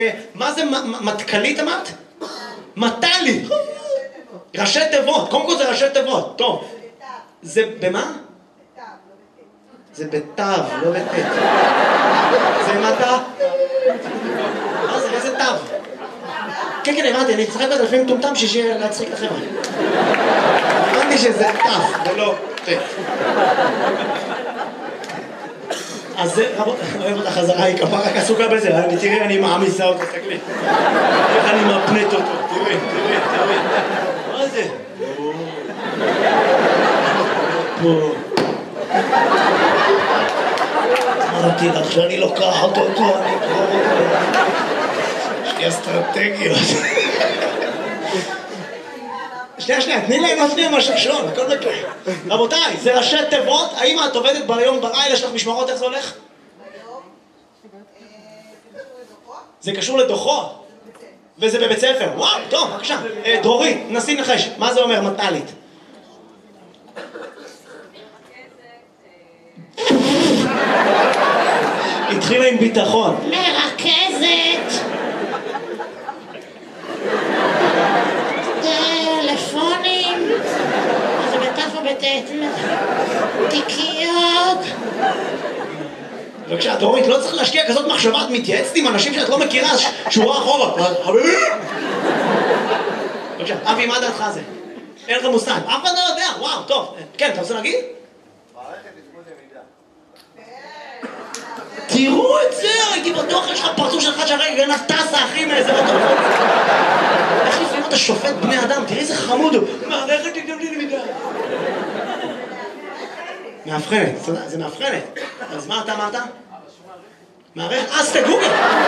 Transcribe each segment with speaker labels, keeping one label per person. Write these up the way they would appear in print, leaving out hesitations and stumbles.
Speaker 1: מה זה מתכלית אמרת? מטלי. ראשי תיבות. קודם כל זה ראשי תיבות. טוב. זה במה? זה בתו, לא בתת. זה מטה? מה זה? איזה תו? כן, כן, הבנתי, אני צחק בזה לפעמים טומטם שיהיה להצחיק לכם. הבנתי שזה תו, ולא תת. אז זה, אוהב אותה חזרה, היא כפה רק עסוקה בזה, תראי, אני מעמיסה אותו, תסתכלי. איך אני מפנט אותו, תראי. מה זה? פה. אמרתי לך שאני לוקח אותו, אני אקרור אותו. יש לי אסטרטגיות. שנייה, תני להם עוד שנייה משהו שון, הכל בקר. רבותיי, זה ראשי תיבות, האם את עובדת ביום בלילה, יש לך משמרות, איך זה הולך? זה קשור לדוחות. וזה בבית ספר. וואו, טוב, בבקשה. דרורית, נסי נחש, מה זה אומר מטלית? התחילה עם ביטחון. מרכזת. טלפונים. זה בטף ובטט. תיקיות. בבקשה, דרורית, לא צריך להשקיע כזאת מחשבה, את מתייעצת עם אנשים שאת לא מכירה, שורה אחורה. בבקשה, אבי, מה דעתך זה? אין לך מושג. אף אחד לא יודע, וואו, טוב. כן, אתה רוצה להגיד? תראו את זה, הייתי בטוח, יש לך פרצוף שלך שהרגע גנב טסה, אחי, מאיזה אוטו. איך לפעמים אתה שופט בני אדם? תראי איזה חמוד הוא. מערכת תתגמלי למידה. מאבחנת, זה מאבחנת. אז מה אתה אמרת? מערכת, אז תגוגל.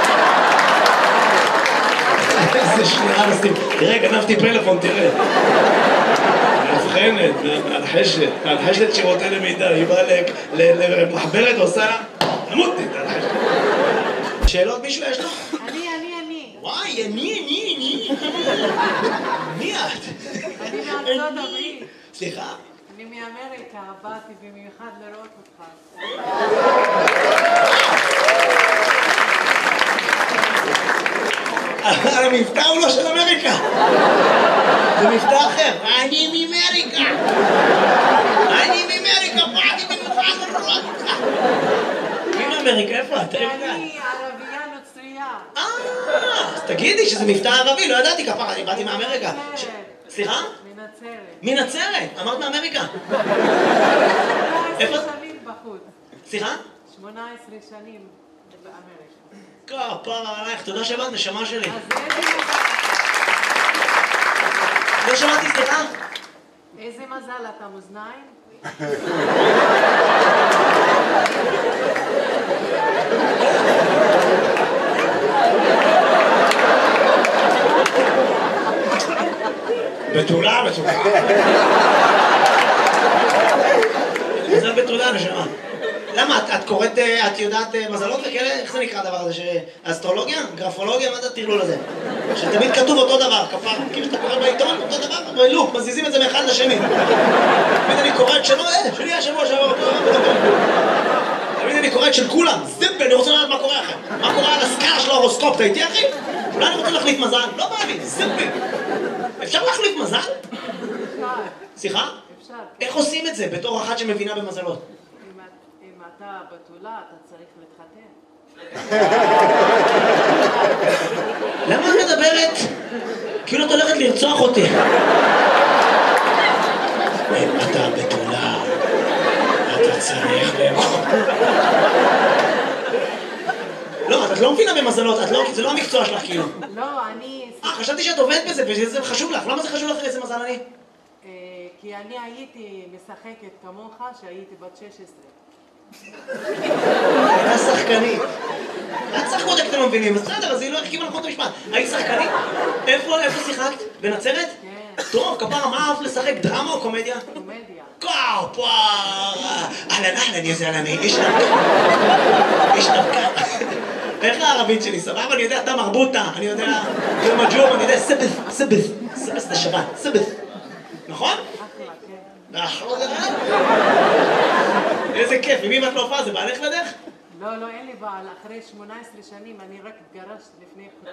Speaker 1: איזה שנייה נשים. תראה, גנבתי פלאפון, תראה. מאבחנת, מהלחשת שירותי למידה. היא באה למחברת ועושה עמודית. שאלות מישהו יש לו?
Speaker 2: אני.
Speaker 1: וואי, אני. מי את?
Speaker 2: אני מארצות הברית.
Speaker 1: סליחה?
Speaker 2: אני מאמריקה, באתי במיוחד לראות אותך.
Speaker 1: המבטא הוא לא של אמריקה. זה מבטא אחר. אני מאמריקה. באתי במיוחד לראות אותך. מי מאמריקה? איפה את?
Speaker 2: אני ערבייה נוצרייה.
Speaker 1: אז תגידי שזה מבטא ערבי, לא ידעתי כפרה, אני באתי מאמריקה. סליחה? מנצרת, אמרת מאמריקה.
Speaker 2: 18 שנים בחוץ.
Speaker 1: סליחה?
Speaker 2: 18 שנים באמריקה.
Speaker 1: כפרה עלייך, תודה שבאת, נשמה שלי.
Speaker 2: אז איזה מזל
Speaker 1: לא שמעתי, סליחה?
Speaker 2: איזה מזל אתה מאזניים?
Speaker 1: בתולה. מזל בתולה, נשמה. למה? את קוראת, את יודעת מזלות וכאלה? איך זה נקרא הדבר הזה? אסטרולוגיה? גרפולוגיה? מה זה הטרלול הזה? שתמיד כתוב אותו דבר, כפר. כאילו שאתה קורא בעיתון, אותו דבר, בלוק, מזיזים את זה מאחד לשני. תמיד אני קורא את שלו, שלי השבוע שעבר אותו. תמיד אני קורא את של כולם. זיפל, אני רוצה לדעת מה קורה לכם. מה קורה על הסקאלה של ההורוסקופ, אתה איתי אחי? אולי אני רוצה להחליף מזל? לא בא לי, זיפל. אפשר להחליף מזל?
Speaker 2: אפשר.
Speaker 1: סליחה?
Speaker 2: אפשר.
Speaker 1: איך עושים את זה בתור אחת שמבינה במזלות?
Speaker 2: אם אתה בתולה, אתה צריך להתחתן.
Speaker 1: למה את מדברת? כאילו את הולכת לרצוח אותי. אם אתה בתולה, אתה צריך לאכול. לא, את לא מבינה במזלות, זה לא המקצוע שלך כאילו.
Speaker 2: לא, אני...
Speaker 1: חשבתי שאת עובדת בזה וזה חשוב לך. למה זה חשוב לך איזה מזל אני?
Speaker 2: כי אני הייתי משחקת כמוך שהייתי בת 16.
Speaker 1: הייתה שחקנית. את שחקות אתם לא מבינים, אז בסדר, אז היא לא החכימה נכון את המשפט. היית שחקנית? איפה שיחקת? בנצרת?
Speaker 2: כן.
Speaker 1: טוב, כפרה, מה אהבת לשחק? דרמה או קומדיה?
Speaker 2: קומדיה.
Speaker 1: כפרה! אהלן, יא זלמי, איש נרקה. איך הערבית שלי? סבבה? אני יודע, אתה מרבוטה, אני יודע, יום הג'ום, אני יודע, סבס זה שבת, סבס. נכון?
Speaker 2: אחלה, כן.
Speaker 1: איזה כיף, ומי ואת להופעה? זה בעלך לדרך?
Speaker 2: לא, אין לי בעל. אחרי 18 שנים אני רק התגרשתי לפני